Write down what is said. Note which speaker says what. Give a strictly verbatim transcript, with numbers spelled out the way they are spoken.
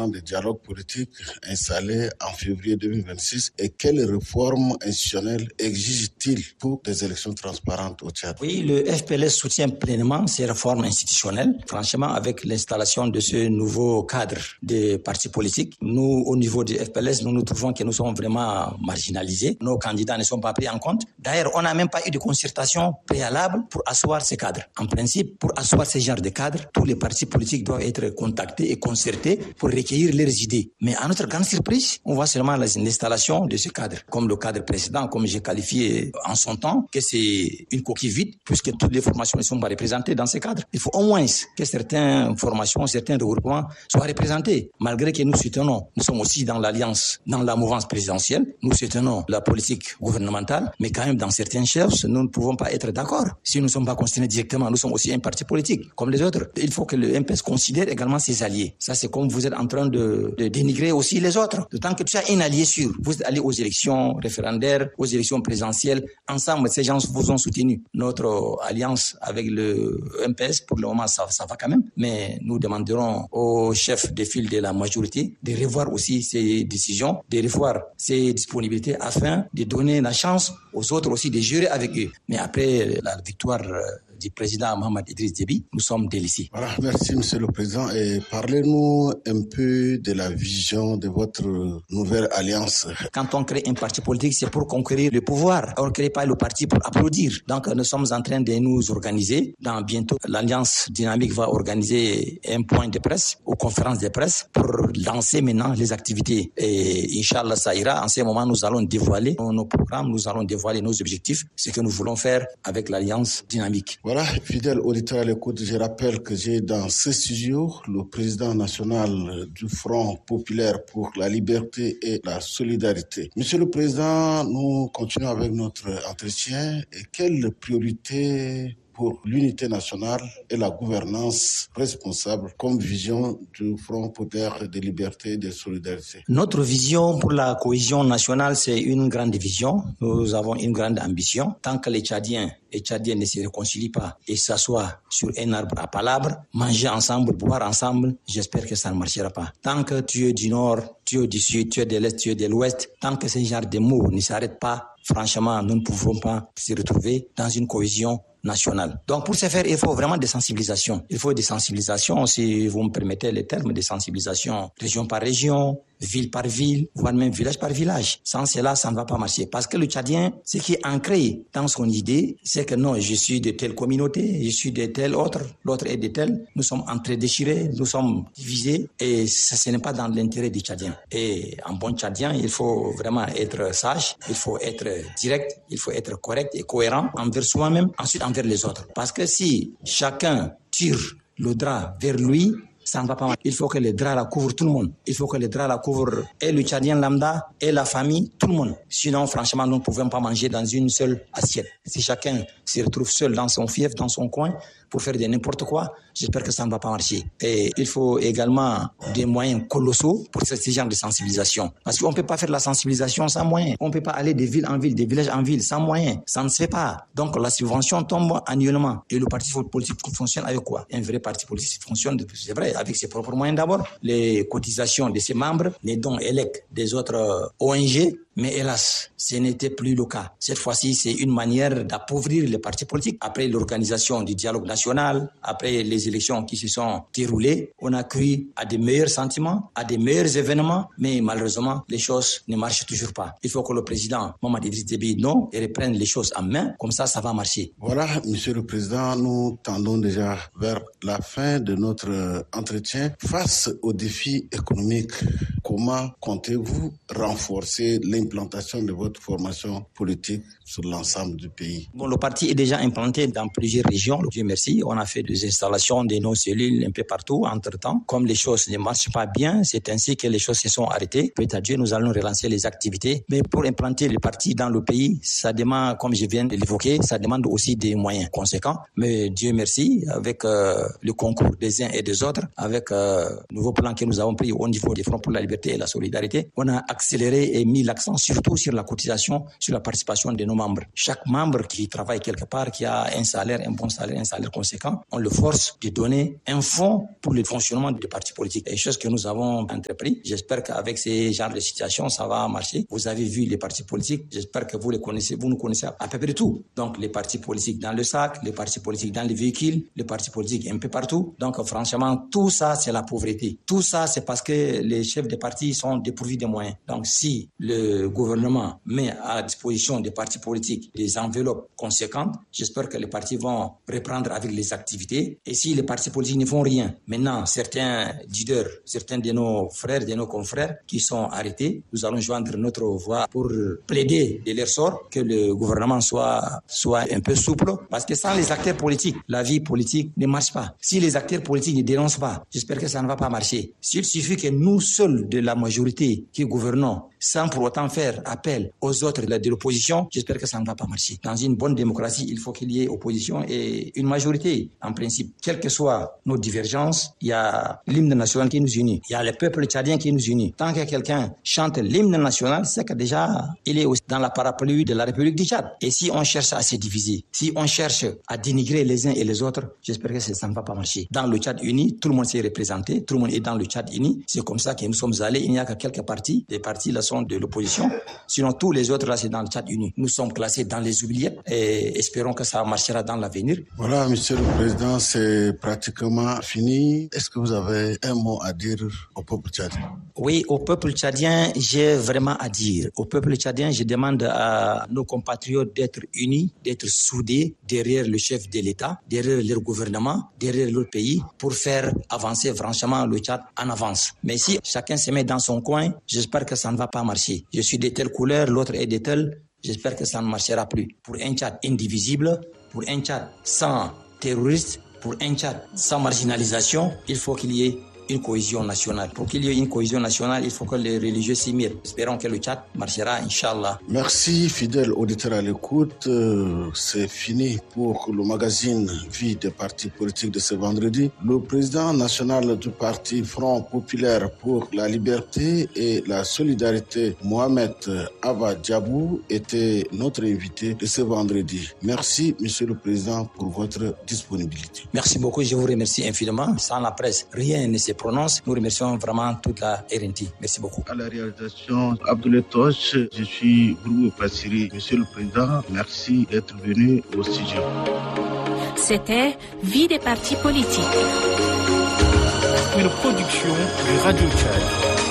Speaker 1: gouvernement de dialogue politique installé en février deux mille vingt-six et quelles réformes institutionnelles exige-t-il pour des élections transparentes au Tchad?
Speaker 2: Oui, le F P L S soutient pleinement ces réformes institutionnelles. Franchement, avec l'installation de ce nouveau cadre des partis politiques, nous, au niveau du F P L S, nous nous trouvons que nous sommes vraiment marginalisés. Nos candidats ne sont pas pris en compte. D'ailleurs, on n'a même pas eu de concertation préalable pour asseoir ces cadres. En principe, pour asseoir ce genre de cadres, tous les partis politiques doivent être contactés et concertés pour recueillir leurs idées. Mais à notre grande surprise, on voit seulement l'installation de ce cadre. Comme le cadre précédent, comme j'ai qualifié en son temps, que c'est une coquille vide, puisque toutes les formations ne sont pas représentées dans ce cadre. Il faut au moins que certaines formations, certains regroupements soient représentés. Malgré que nous soutenons, nous sommes aussi dans l'alliance, dans la mouvance présidentielle, nous soutenons la politique gouvernementale, mais quand même dans certaines choses, nous ne pouvons pas être d'accord. Si nous ne sommes pas concernés directement, nous sommes aussi un parti politique, comme les autres. Il faut que le M P S considère également ses alliés. Ça, c'est comme vous êtes en train de, de dénigrer aussi les autres. D'autant que tu as un allié sûr. Vous êtes allé aux élections référendaires, aux élections présidentielles. Ensemble, ces gens vous ont soutenu. Notre alliance avec le M P S, pour le moment, ça, ça va quand même. Mais nous demanderons au chef de file de la majorité de revoir aussi ses décisions, de revoir ses disponibilités afin de donner la chance aux autres aussi de gérer avec eux. Mais après la victoire du président Mohamed Idriss Déby, nous sommes délaissés.
Speaker 1: Voilà, merci Monsieur le Président. Et parlez-nous un peu de la vision de votre nouvelle alliance.
Speaker 2: Quand on crée un parti politique, c'est pour conquérir le pouvoir. On ne crée pas le parti pour applaudir. Donc nous sommes en train de nous organiser. Dans bientôt, l'Alliance Dynamique va organiser un point de presse aux conférences de presse pour lancer maintenant les activités. Et Inch'Allah, ça ira. En ce moment, nous allons dévoiler nos programmes, nous allons dévoiler nos objectifs, ce que nous voulons faire avec l'Alliance Dynamique.
Speaker 1: Voilà, fidèle auditeur à l'écoute, je rappelle que j'ai dans ce studio le président national du Front populaire pour la liberté et la solidarité. Monsieur le Président, nous continuons avec notre entretien. Et quelle priorité pour l'unité nationale et la gouvernance responsable comme vision du Front populaire de liberté et de solidarité?
Speaker 2: Notre vision pour la cohésion nationale, c'est une grande vision. Nous avons une grande ambition. Tant que les Tchadiens et Tchadiens ne se réconcilient pas et s'assoient sur un arbre à palabres, manger ensemble, boire ensemble, j'espère que ça ne marchera pas. Tant que tu es du nord, tu es du sud, tu es de l'est, tu es de l'ouest, tant que ce genre de mots ne s'arrêtent pas, franchement, nous ne pouvons pas se retrouver dans une cohésion nationale. Donc pour ce faire, il faut vraiment des sensibilisations. Il faut des sensibilisations, si vous me permettez les termes, des sensibilisations région par région, ville par ville, voire même village par village. Sans cela, ça ne va pas marcher. Parce que le Tchadien, ce qui est ancré dans son idée, c'est que non, je suis de telle communauté, je suis de telle autre, l'autre est de telle. Nous sommes entre déchirés, nous sommes divisés et ça, ce n'est pas dans l'intérêt du Tchadien. Et en bon Tchadien, il faut vraiment être sage, il faut être direct, il faut être correct et cohérent envers soi-même, ensuite envers les autres. Parce que si chacun tire le drap vers lui, ça ne va pas marcher. Il faut que le drap la couvre tout le monde. Il faut que le drap la couvre et le Tchadien lambda et la famille, tout le monde. Sinon, franchement, nous ne pouvons pas manger dans une seule assiette. Si chacun se retrouve seul dans son fief, dans son coin, pour faire de n'importe quoi, j'espère que ça ne va pas marcher. Et il faut également des moyens colossaux pour ce genre de sensibilisation. Parce qu'on ne peut pas faire la sensibilisation sans moyens. On ne peut pas aller de ville en ville, de village en ville sans moyens. Ça ne se fait pas. Donc la subvention tombe annuellement. Et le parti politique fonctionne avec quoi? Un vrai parti politique fonctionne, c'est vrai, avec ses propres moyens d'abord. Les cotisations de ses membres, les dons élects des autres O N G. Mais hélas, ce n'était plus le cas. Cette fois-ci, c'est une manière d'appauvrir les partis politiques. Après l'organisation du dialogue national, après les élections qui se sont déroulées, on a cru à des meilleurs sentiments, à des meilleurs événements, mais malheureusement, les choses ne marchent toujours pas. Il faut que le président Mohamed Idriss Déby non et reprenne les choses en main, comme ça, ça va marcher.
Speaker 1: Voilà, Monsieur le Président, nous tendons déjà vers la fin de notre entretien. Face aux défis économiques, comment comptez-vous renforcer l'implantation de votre formation politique sur l'ensemble du pays?
Speaker 2: Bon, le parti est déjà implanté dans plusieurs régions. Dieu merci, on a fait des installations de nos cellules un peu partout. Entre-temps, comme les choses ne marchent pas bien, c'est ainsi que les choses se sont arrêtées. Peut-être Dieu, nous allons relancer les activités. Mais pour implanter le parti dans le pays, ça demande, comme je viens de l'évoquer, ça demande aussi des moyens conséquents. Mais Dieu merci, avec euh, le concours des uns et des autres, avec euh, le nouveau plan que nous avons pris au niveau des Fronts pour la liberté et la solidarité, on a accéléré et mis l'accent surtout sur la cotisation, sur la participation de nos membres. Chaque membre qui travaille quelque part, qui a un salaire, un bon salaire, un salaire conséquent, on le force de donner un fonds pour le fonctionnement du parti politique. C'est une chose que nous avons entrepris. J'espère qu'avec ces genres de situations, ça va marcher. Vous avez vu les partis politiques. J'espère que vous les connaissez. Vous nous connaissez à peu près tout. Donc, les partis politiques dans le sac, les partis politiques dans les véhicules, les partis politiques un peu partout. Donc, franchement, tout ça, c'est la pauvreté. Tout ça, c'est parce que les chefs des partis sont dépourvus des moyens. Donc, si le gouvernement met à la disposition des partis politiques des enveloppes conséquentes, j'espère que les partis vont reprendre avec les activités. Et si les partis politiques ne font rien, maintenant, certains leaders, certains de nos frères, de nos confrères qui sont arrêtés, nous allons joindre notre voix pour plaider de leur sort, que le gouvernement soit, soit un peu souple, parce que sans les acteurs politiques, la vie politique ne marche pas. Si les acteurs politiques ne dénoncent pas, j'espère que ça ne va pas marcher. S'il suffit que nous seuls de la majorité qui gouvernons, sans pour autant faire appel aux autres de l'opposition, j'espère que ça ne va pas marcher. Dans une bonne démocratie, il faut qu'il y ait opposition et une majorité, en principe. Quelles que soient nos divergences, il y a l'hymne national qui nous unit. Il y a le peuple tchadien qui nous unit. Tant que quelqu'un chante l'hymne national, c'est que déjà, il est aussi dans la parapluie de la République du Tchad. Et si on cherche à se diviser, si on cherche à dénigrer les uns et les autres, j'espère que ça ne va pas marcher. Dans le Tchad uni, tout le monde s'est représenté, tout le monde est dans le Tchad uni. C'est comme ça que nous sommes allés. Il n'y a que quelques partis. Les partis là sont de l'opposition. Sinon, tous les autres là, c'est dans le Tchad uni. Nous sommes classés dans les oubliettes et espérons que ça marchera dans l'avenir.
Speaker 1: Voilà, Monsieur le Président, c'est pratiquement fini. Est-ce que vous avez un mot à dire au peuple tchadien?
Speaker 2: Oui, au peuple tchadien, j'ai vraiment à dire. Au peuple tchadien, je demande à nos compatriotes d'être unis, d'être soudés derrière le chef de l'État, derrière leur gouvernement, derrière leur pays, pour faire avancer franchement le Tchad en avance. Mais si chacun se met dans son coin, j'espère que ça ne va pas marcher. Je suis de telle couleur, l'autre est de telle. J'espère que ça ne marchera plus. Pour un Tchad indivisible, pour un Tchad sans terroristes, pour un Tchad sans marginalisation, il faut qu'il y ait une cohésion nationale. Pour qu'il y ait une cohésion nationale, il faut que les religieux s'y mirent. Espérons que le Tchad marchera, Inch'Allah.
Speaker 1: Merci, fidèles auditeurs à l'écoute. Euh, c'est fini pour le magazine Vie des partis politiques de ce vendredi. Le président national du parti Front Populaire pour la Liberté et la Solidarité, Mohamed Abba Diabou, était notre invité de ce vendredi. Merci, Monsieur le Président, pour votre disponibilité.
Speaker 2: Merci beaucoup, je vous remercie infiniment. Sans la presse, rien ne se prononce. Nous remercions vraiment toute la R N T. Merci beaucoup.
Speaker 1: À la réalisation, Abdoulaye Toch, je suis Bourou Passiri. Monsieur le Président, merci d'être venu au studio.
Speaker 3: C'était Vie des partis politiques.
Speaker 4: Une production du Radio Tchad.